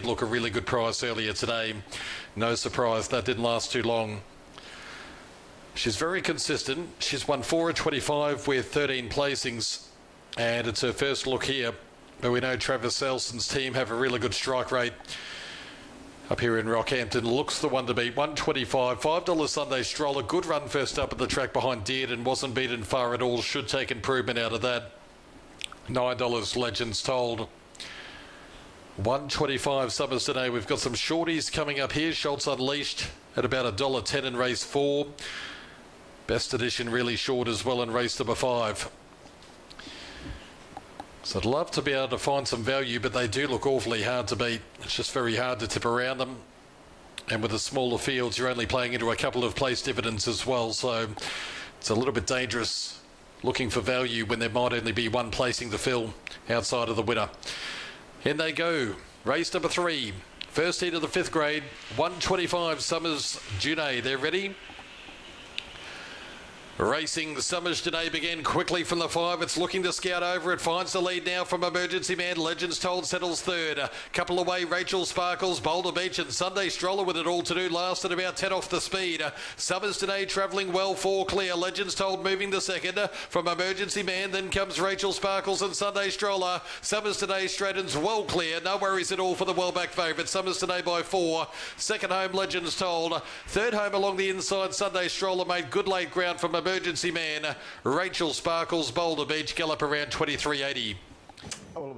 look a really good price earlier today. No surprise that didn't last too long. She's very consistent. She's won 4 of 25 with 13 placings, and it's her first look here. But we know Travis Elson's team have a really good strike rate up here in Rockhampton. Looks the one to beat. 125, $5 Sunday Stroller. Good run first up at the track behind Dearden. Wasn't beaten far at all. Should take improvement out of that. $9 Legends Told. 125 Summers today. We've got some shorties coming up here. Schultz Unleashed at about $1.10 in race 4. Best edition really short as well in race number 5. So I'd love to be able to find some value, but they do look awfully hard to beat. It's just very hard to tip around them. And with the smaller fields, you're only playing into a couple of place dividends as well. So it's a little bit dangerous looking for value when there might only be one placing to fill outside of the winner. In they go. Race number 3. First heat of the 5th grade. 125 Summers Juné. They're ready. Racing Summers Today began quickly from the 5. It's looking to scout over. It finds the lead now from Emergency Man. Legends Told settles 3rd. A couple away, Rachel Sparkles, Boulder Beach and Sunday Stroller with it all to do. Last at about 10 off the speed. Summers Today travelling well, 4 clear. Legends Told moving to 2nd. From Emergency Man then comes Rachel Sparkles and Sunday Stroller. Summers Today straightens well clear. No worries at all for the well-back favourite. Summers Today by 4. Second home, Legends Told. Third home along the inside, Sunday Stroller made good late ground from Emergency Man. Rachel Sparkles, Boulder Beach, gallop around 23.80.